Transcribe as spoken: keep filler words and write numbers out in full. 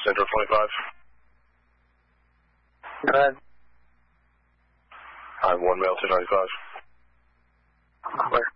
Central twenty-five. Go ahead. I'm one male, two ninety-five. Clear.